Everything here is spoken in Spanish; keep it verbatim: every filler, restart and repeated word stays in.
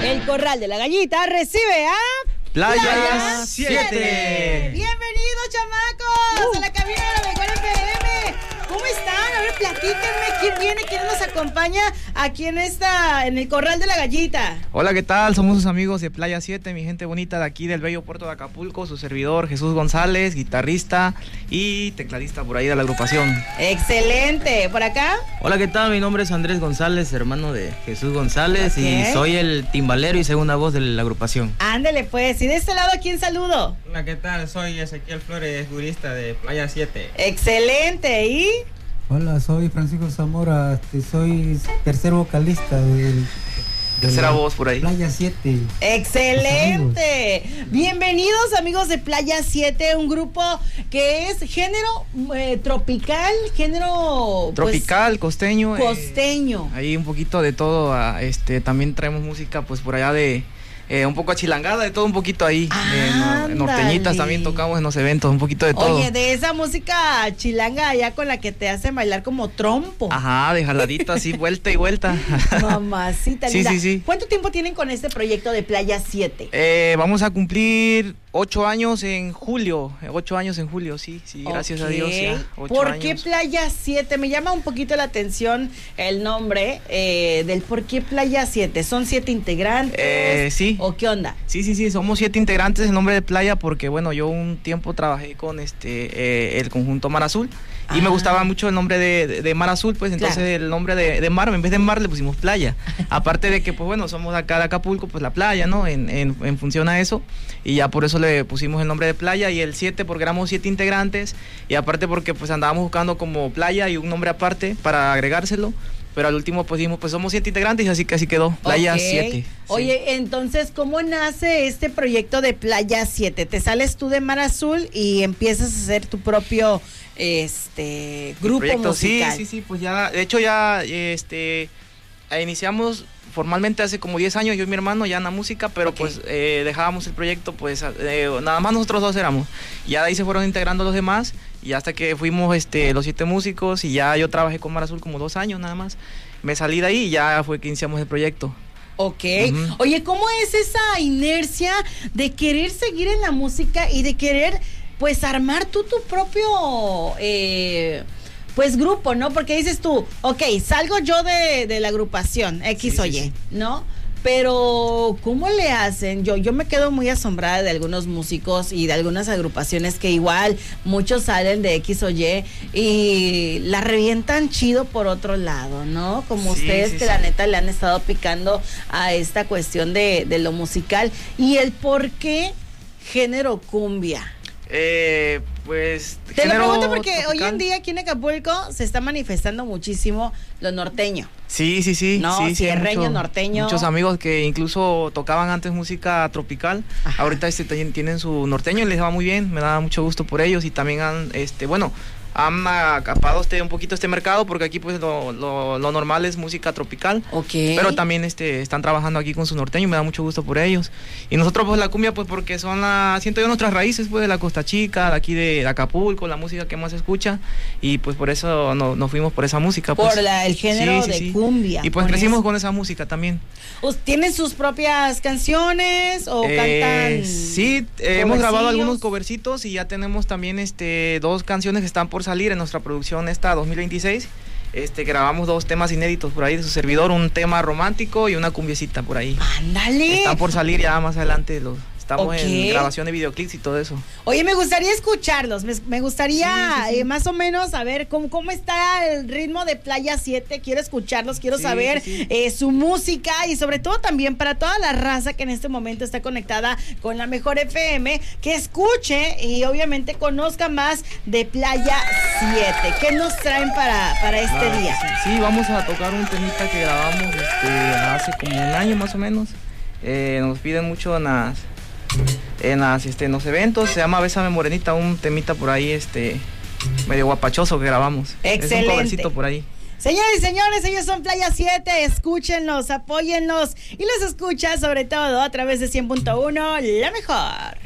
El Corral de la Gallita recibe a... Playa siete. Bienvenidos, chamacos, uh. a la cabina de la Mejor F M. ¿Cómo están? A ver, platíquenme quién viene, quién nos acompaña aquí en esta, en el Corral de la Gallita. Hola, ¿qué tal? Somos sus amigos de Playa siete, mi gente bonita de aquí del bello puerto de Acapulco, su servidor Jesús González, guitarrista y tecladista por ahí de la agrupación. Excelente. ¿Por acá? Hola, ¿qué tal? Mi nombre es Andrés González, hermano de Jesús González, okay. Y soy el timbalero y segunda voz de la agrupación. Ándele pues, y de este lado, ¿a quién saludo? Hola, ¿qué tal? Soy Ezequiel Flores, jurista de Playa siete. Excelente, ¿y? Hola, soy Francisco Zamora, soy tercer vocalista del... Tercera voz por ahí. Playa siete. Excelente. Bienvenidos amigos de Playa siete, un grupo que es género eh, tropical, género tropical, pues, costeño. Costeño. Eh, ahí un poquito de todo. Este, también traemos música pues por allá de eh, un poco achilangada, de todo un poquito ahí. Ah, eh, norteñitas también tocamos en los eventos, un poquito de todo. Oye, de esa música chilanga allá con la que te hacen bailar como trompo. Ajá, de jaladita así, vuelta y vuelta. Mamacita linda. Sí, sí, sí. ¿Cuánto tiempo tienen con este proyecto de Playa siete? Eh, vamos a cumplir ocho años en julio, ocho años en julio, sí, sí, gracias okay. a Dios. Ya, ocho ¿Por años. qué Playa siete? Me llama un poquito la atención el nombre eh, del por qué Playa siete. ¿Son siete integrantes? Eh, sí. ¿O qué onda? Sí, sí, sí, somos siete integrantes, el nombre de Playa, porque bueno, yo un tiempo trabajé con este eh, el conjunto Mar Azul. Y ah. me gustaba mucho el nombre de, de, de Mar Azul, pues entonces claro. el nombre de, de Mar, en vez de Mar le pusimos Playa. Aparte de que, pues bueno, somos acá de Acapulco, pues la playa, ¿no? En, en, en función a eso. Y ya por eso le pusimos el nombre de Playa y el siete porque éramos siete integrantes. Y aparte porque pues andábamos buscando como Playa y un nombre aparte para agregárselo. Pero al último pues dijimos, pues somos siete integrantes y así que así quedó, Playa siete. Okay. Sí. Oye, entonces, ¿cómo nace este proyecto de Playa siete? ¿Te sales tú de Mar Azul y empiezas a hacer tu propio este grupo proyecto, musical? Sí, sí, sí, pues ya, de hecho ya este iniciamos formalmente hace como diez años, yo y mi hermano ya en la música, pero okay. pues eh, dejábamos el proyecto, pues eh, nada más nosotros dos éramos. Ya de ahí se fueron integrando los demás y hasta que fuimos este los siete músicos y ya yo trabajé con Mar Azul como dos años nada más. Me salí de ahí y ya fue que iniciamos el proyecto. Ok. Uh-huh. Oye, ¿cómo es esa inercia de querer seguir en la música y de querer pues armar tú tu propio... Eh, pues grupo, ¿no? Porque dices tú, ok, salgo yo de, de la agrupación X sí, o Y, sí, sí. ¿no? Pero, ¿cómo le hacen? Yo, yo me quedo muy asombrada de algunos músicos y de algunas agrupaciones que igual muchos salen de X o Y y la revientan chido por otro lado, ¿no? Como sí, ustedes sí, que sí. la neta le han estado picando a esta cuestión de, de lo musical. ¿Y el por qué género cumbia? Eh, pues... Te lo pregunto porque tropical. Hoy en día aquí en Acapulco se está manifestando muchísimo lo norteño. Sí, sí, sí. No, sí, sierreño, sí, mucho, norteño. Muchos amigos que incluso tocaban antes música tropical. Ajá. Ahorita este, tienen su norteño y les va muy bien. Me da mucho gusto por ellos y también han, este, bueno... han acapado este, un poquito este mercado porque aquí pues lo, lo, lo normal es música tropical, okay. pero también este, están trabajando aquí con su norteño y me da mucho gusto por ellos. Y nosotros pues la cumbia pues porque son la, siento yo nuestras raíces pues de la Costa Chica, de aquí de, de Acapulco, la música que más se escucha y pues por eso no, nos fuimos por esa música. Pues. Por la, el género sí, sí, de sí. cumbia. Y pues crecimos con esa música también. ¿Tienen sus propias canciones o eh, cantan? Sí, eh, hemos grabado algunos covercitos y ya tenemos también este dos canciones que están por salir en nuestra producción esta dos mil veintiséis. Este, grabamos dos temas inéditos por ahí de su servidor, un tema romántico y una cumbiecita por ahí. ¡Ándale! Están por salir ya más adelante los... Estamos okay. en grabación de videoclips y todo eso. Oye, me gustaría escucharlos, me, me gustaría sí, sí, sí. Eh, más o menos saber cómo, cómo está el ritmo de Playa siete, quiero escucharlos, quiero sí, saber sí, sí. Eh, su música y sobre todo también para toda la raza que en este momento está conectada con la Mejor F M, que escuche y obviamente conozca más de Playa siete. ¿Qué nos traen para, para este claro, día? Sí, sí, vamos a tocar un temita que grabamos este, hace como un año más o menos. Eh, nos piden mucho en las... En, las, este, en los eventos, se llama Bésame Morenita, un temita por ahí, este, medio guapachoso que grabamos. Excelente. Es un covercito por ahí. Señores y señores, ellos son Playa siete, escúchenlos, apóyenlos y los escucha sobre todo a través de cien punto uno, La Mejor.